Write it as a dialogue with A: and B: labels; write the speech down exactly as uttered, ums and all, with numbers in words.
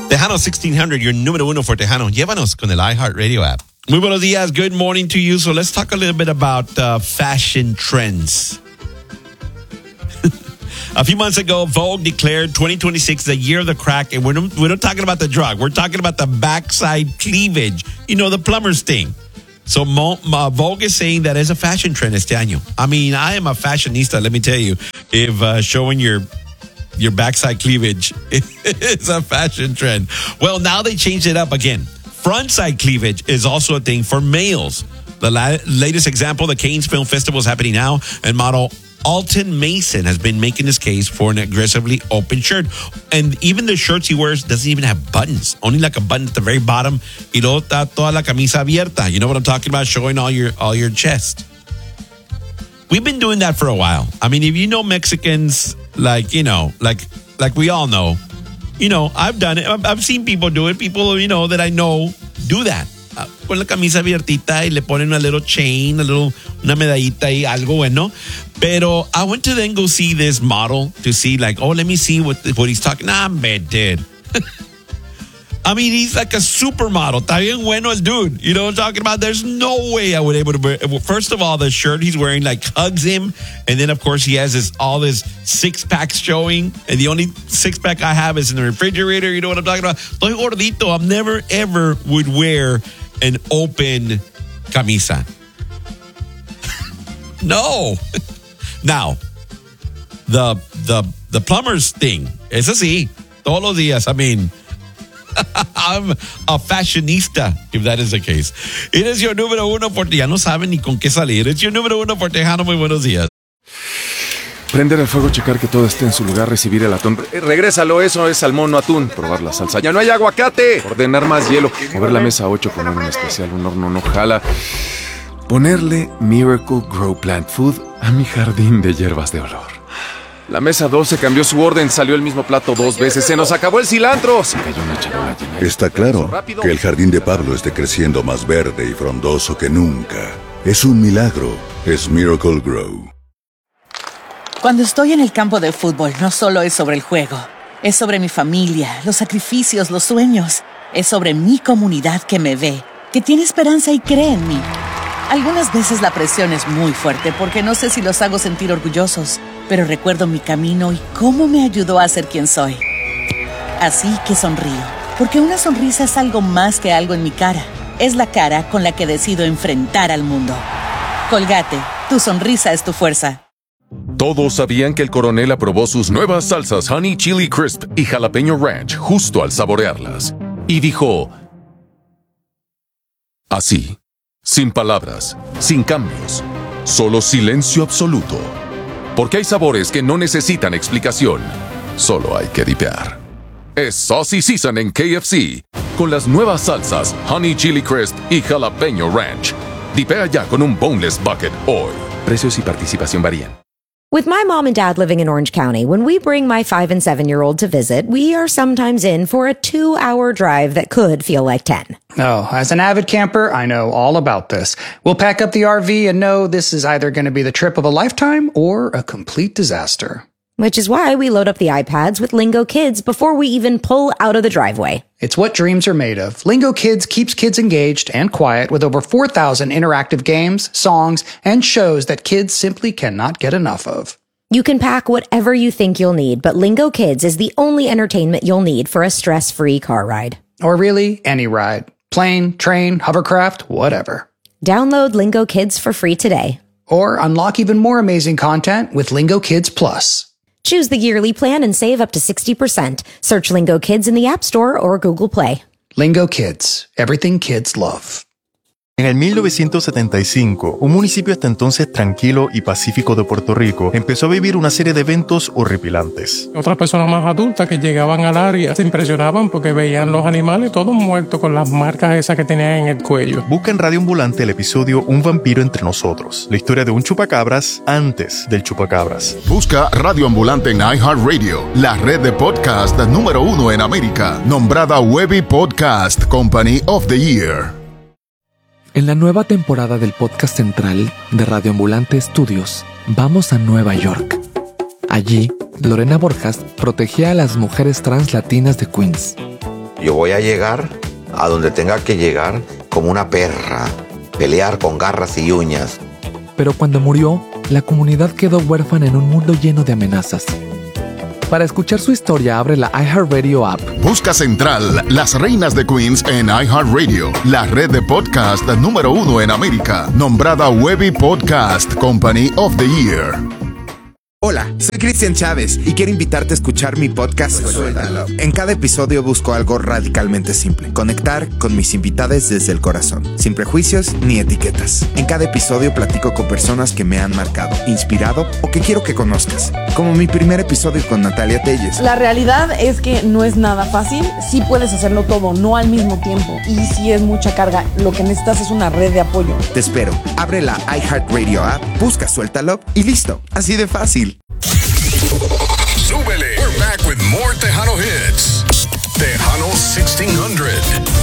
A: Tejano sixteen hundred, your número uno for Tejano. Llévanos con el iHeartRadio app. Muy buenos días. Good morning to you. So let's talk a little bit about uh, fashion trends. A few months ago, Vogue declared twenty twenty-six the year of the crack, and we're not, we're not talking about the drug. We're talking about the backside cleavage. You know, the plumber's thing. So Mo, uh, Vogue is saying that is a fashion trend este año. I mean, I am a fashionista, let me tell you. If uh, showing your your backside cleavage is a fashion trend. Well, now they changed it up again. Frontside cleavage is also a thing for males. The la- latest example, the Cannes Film Festival is happening now, and model Alton Mason has been making his case for an aggressively open shirt. And even the shirts he wears doesn't even have buttons. Only like a button at the very bottom. Y luego está toda la camisa abierta. You know what I'm talking about? Showing all your all your chest. We've been doing that for a while. I mean, if you know Mexicans, like, you know, like like we all know, you know, I've done it. I've, I've seen people do it. People, you know, that I know do that. Uh, con la camisa abiertita y le ponen a little chain, a little, una medallita y algo bueno. Pero I went to then go see this model to see like, oh, let me see what what he's talking. Nah, man, dude. I mean, he's like a supermodel. Está bien bueno el dude. You know what I'm talking about? There's no way I would able to wear. Well, first of all, the shirt he's wearing like hugs him. And then, of course, he has this all this six packs showing. And the only six pack I have is in the refrigerator. You know what I'm talking about? Estoy gordito. I never, ever would wear an open camisa. No. Now, the, the, the plumber's thing. Es así. Todos los días. I mean... I'm a fashionista, if that is the case. It is your número uno por ya no saben ni con qué salir. It's your número uno por Tejano. Muy buenos días.
B: Prender el fuego, checar que todo esté en su lugar, recibir el atún. Eh, regrésalo, eso es salmón, no atún. Probar la salsa. ¡Ya no hay aguacate! Ordenar más hielo. Mover la mesa ocho con un especial, un horno no jala. Ponerle Miracle Grow Plant Food a mi jardín de hierbas de olor. La mesa doce cambió su orden, salió el mismo plato dos veces. ¡Se nos acabó el cilantro! Se cayó una charola llena.
C: Está claro que el jardín de Pablo esté creciendo más verde y frondoso que nunca. Es un milagro. Es Miracle Grow.
D: Cuando estoy en el campo de fútbol, no solo es sobre el juego. Es sobre mi familia, los sacrificios, los sueños. Es sobre mi comunidad que me ve, que tiene esperanza y cree en mí. Algunas veces la presión es muy fuerte porque no sé si los hago sentir orgullosos, pero recuerdo mi camino y cómo me ayudó a ser quien soy. Así que sonrío, porque una sonrisa es algo más que algo en mi cara. Es la cara con la que decido enfrentar al mundo. Colgate, tu sonrisa es tu fuerza.
E: Todos sabían que el coronel aprobó sus nuevas salsas Honey Chili Crisp y Jalapeño Ranch justo al saborearlas. Y dijo... así. Sin palabras, sin cambios, solo silencio absoluto. Porque hay sabores que no necesitan explicación, solo hay que dipear. Es Saucy Season en K F C, con las nuevas salsas Honey Chili Crisp y Jalapeño Ranch. Dipea ya con un boneless bucket hoy. Precios y participación varían.
F: With my mom and dad living in Orange County, when we bring my five and seven-year-old to visit, we are sometimes in for a two-hour drive that could feel like ten.
G: Oh, as an avid camper, I know all about this. We'll pack up the R V and know this is either going to be the trip of a lifetime or a complete disaster.
F: Which is why we load up the iPads with Lingo Kids before we even pull out of the driveway.
G: It's what dreams are made of. Lingo Kids keeps kids engaged and quiet with over four thousand interactive games, songs, and shows that kids simply cannot get enough of.
F: You can pack whatever you think you'll need, but Lingo Kids is the only entertainment you'll need for a stress-free car ride.
G: Or really, any ride. Plane, train, hovercraft, whatever.
F: Download Lingo Kids for free today.
G: Or unlock even more amazing content with Lingo Kids Plus.
F: Choose the yearly plan and save up to sixty percent. Search Lingo Kids in the App Store or Google Play.
G: Lingo Kids. Everything kids love.
H: En el mil novecientos setenta y cinco, un municipio hasta entonces tranquilo y pacífico de Puerto Rico empezó a vivir una serie de eventos horripilantes.
I: Otras personas más adultas que llegaban al área se impresionaban porque veían los animales todos muertos con las marcas esas que tenían en el cuello.
H: Busca en Radio Ambulante el episodio Un vampiro entre nosotros, la historia de un chupacabras antes del chupacabras.
J: Busca Radio Ambulante en iHeartRadio, la red de podcast número uno en América, nombrada Webby Podcast Company of the Year.
K: En la nueva temporada del podcast central de Radio Ambulante Studios, vamos a Nueva York. Allí, Lorena Borjas protegía a las mujeres trans latinas de Queens.
L: Yo voy a llegar a donde tenga que llegar como una perra, pelear con garras y uñas.
K: Pero cuando murió, la comunidad quedó huérfana en un mundo lleno de amenazas. Para escuchar su historia, abre la iHeartRadio app.
J: Busca Central, Las Reinas de Queens en iHeartRadio, la red de podcast número uno en América, nombrada Webby Podcast Company of the Year.
M: Hola, soy Cristian Chávez y quiero invitarte a escuchar mi podcast Suéltalo. En cada episodio busco algo radicalmente simple: conectar con mis invitados desde el corazón, sin prejuicios ni etiquetas. En cada episodio platico con personas que me han marcado, inspirado o que quiero que conozcas, como mi primer episodio con Natalia Telles.
N: La realidad es que no es nada fácil. Sí puedes hacerlo todo, no al mismo tiempo, y sí es mucha carga. Lo que necesitas es una red de apoyo.
M: Te espero. Abre la iHeartRadio app, busca Suéltalo y listo. Así de fácil.
J: Súbele. We're back with more Tejano hits. Tejano sixteen hundred.